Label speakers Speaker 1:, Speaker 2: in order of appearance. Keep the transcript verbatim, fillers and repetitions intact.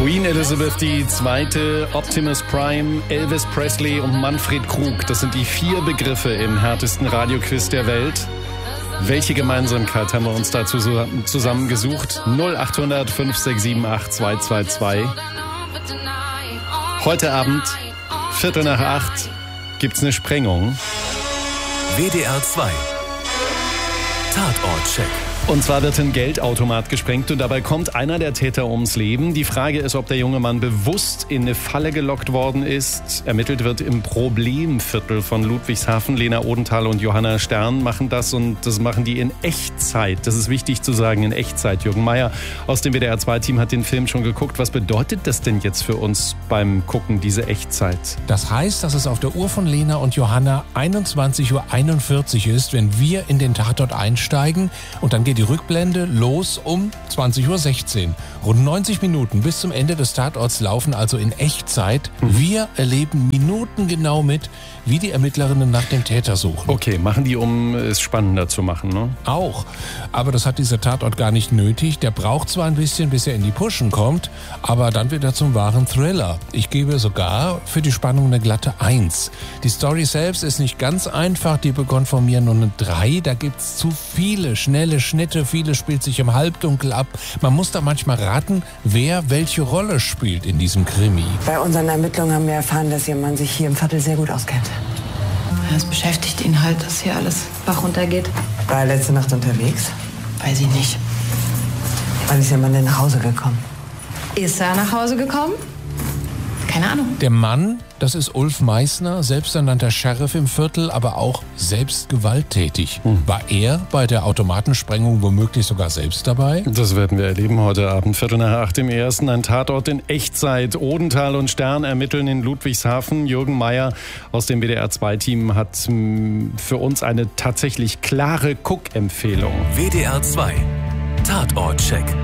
Speaker 1: Queen Elizabeth die Zweite, Optimus Prime, Elvis Presley und Manfred Krug. Das sind die vier Begriffe im härtesten Radioquiz der Welt. Welche Gemeinsamkeit haben wir uns dazu zusammengesucht? null acht hundert fünf sechs sieben acht zwei zwei zwei. Heute Abend, Viertel nach acht, gibt's eine Sprengung.
Speaker 2: W D R zwei Tatortcheck.
Speaker 1: Und zwar wird ein Geldautomat gesprengt und dabei kommt einer der Täter ums Leben. Die Frage ist, ob der junge Mann bewusst in eine Falle gelockt worden ist. Ermittelt wird im Problemviertel von Ludwigshafen. Lena Odenthal und Johanna Stern machen das und das machen die in Echtzeit. Das ist wichtig zu sagen, in Echtzeit. Jürgen Meier aus dem W D R zwei Team hat den Film schon geguckt. Was bedeutet das denn jetzt für uns beim Gucken, diese Echtzeit?
Speaker 3: Das heißt, dass es auf der Uhr von Lena und Johanna einundzwanzig Uhr einundvierzig ist, wenn wir in den Tatort einsteigen, und dann geht die Rückblende los um zwanzig Uhr sechzehn. Rund neunzig Minuten bis zum Ende des Tatorts laufen also in Echtzeit. Mhm. Wir erleben minutengenau mit, wie die Ermittlerinnen nach dem Täter suchen.
Speaker 1: Okay, machen die, um es spannender zu machen, ne?
Speaker 3: Auch. Aber das hat dieser Tatort gar nicht nötig. Der braucht zwar ein bisschen, bis er in die Puschen kommt, aber dann wird er zum wahren Thriller. Ich gebe sogar für die Spannung eine glatte Eins. Die Story selbst ist nicht ganz einfach, die bekommt von mir nur eine drei. Da gibt's zu viele schnelle Schnitte, vieles spielt sich im Halbdunkel ab. Man muss da manchmal raten, wer welche Rolle spielt in diesem Krimi.
Speaker 4: Bei unseren Ermittlungen haben wir erfahren, dass Ihr Mann sich hier im Viertel sehr gut auskennt.
Speaker 5: Es beschäftigt ihn halt, dass hier alles Bach runtergeht.
Speaker 4: War er letzte Nacht unterwegs?
Speaker 5: Weiß ich nicht.
Speaker 4: Wann ist Ihr Mann denn nach Hause gekommen?
Speaker 5: Ist er nach Hause gekommen? Keine Ahnung.
Speaker 3: Der Mann, das ist Ulf Meissner, selbsternannter Sheriff im Viertel, aber auch selbst gewalttätig. Hm. War er bei der Automatensprengung womöglich sogar selbst dabei?
Speaker 1: Das werden wir erleben heute Abend, Viertel nach acht im Ersten. Ein Tatort in Echtzeit. Odenthal und Stern ermitteln in Ludwigshafen. Jürgen Meier aus dem W D R zwei Team hat für uns eine tatsächlich klare Guck-Empfehlung.
Speaker 2: W D R zwei Tatortcheck.